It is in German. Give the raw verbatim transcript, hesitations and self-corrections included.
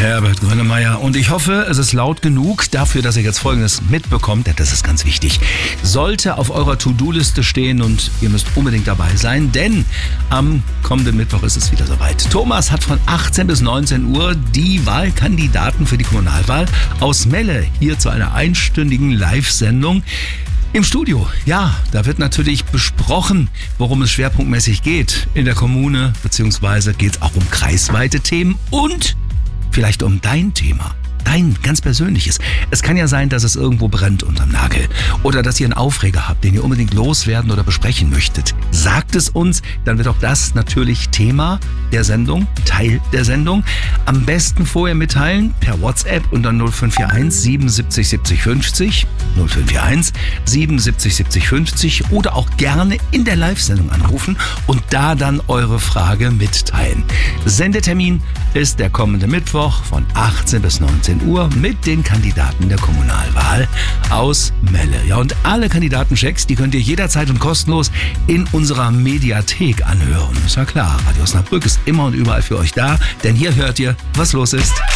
Herbert Grönemeyer. Und ich hoffe, es ist laut genug dafür, dass ihr jetzt Folgendes mitbekommt, denn das ist ganz wichtig. Sollte auf eurer To-Do-Liste stehen und ihr müsst unbedingt dabei sein, denn am kommenden Mittwoch ist es wieder soweit. Thomas hat von achtzehn bis neunzehn Uhr die Wahlkandidaten für die Kommunalwahl aus Melle hier zu einer einstündigen Live-Sendung im Studio. Ja, da wird natürlich besprochen, worum es schwerpunktmäßig geht in der Kommune, beziehungsweise geht es auch um kreisweite Themen und vielleicht um dein Thema. Dein ganz persönliches. Es kann ja sein, dass es irgendwo brennt unterm Nagel oder dass ihr einen Aufreger habt, den ihr unbedingt loswerden oder besprechen möchtet. Sagt es uns, dann wird auch das natürlich Thema der Sendung, Teil der Sendung. Am besten vorher mitteilen per WhatsApp unter null fünf vier eins siebenundsiebzig siebzig fünfzig, null fünf vier eins siebenundsiebzig siebzig fünfzig oder auch gerne in der Live-Sendung anrufen und da dann eure Frage mitteilen. Sendetermin ist der kommende Mittwoch von achtzehn bis neunzehn Uhr mit den Kandidaten der Kommunalwahl aus Melle. Ja, und alle Kandidatenchecks, die könnt ihr jederzeit und kostenlos in unserer Mediathek anhören. Ist ja klar, Radio Osnabrück ist immer und überall für euch da, denn hier hört ihr, was los ist.